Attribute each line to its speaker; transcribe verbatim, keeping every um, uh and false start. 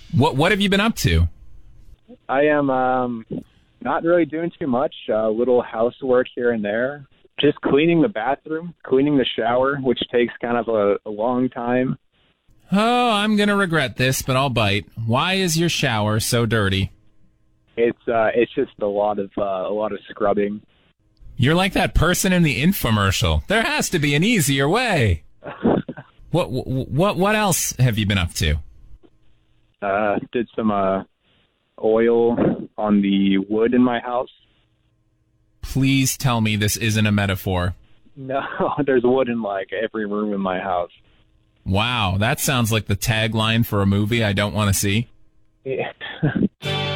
Speaker 1: What What have you been up to?
Speaker 2: I am um, not really doing too much. A uh, little housework here and there. Just cleaning the bathroom, cleaning the shower, which takes kind of a, a long time.
Speaker 1: Oh, I'm going to regret this, but I'll bite. Why is your shower so dirty?
Speaker 2: It's uh, it's just a lot of uh, a lot of scrubbing.
Speaker 1: You're like that person in the infomercial. There has to be an easier way. what what what else have you been up to?
Speaker 2: Uh, did some uh, oil on the wood in my house.
Speaker 1: Please tell me this isn't a metaphor.
Speaker 2: No, there's wood in like every room in my house.
Speaker 1: Wow, that sounds like the tagline for a movie I don't want to see.
Speaker 2: Yeah.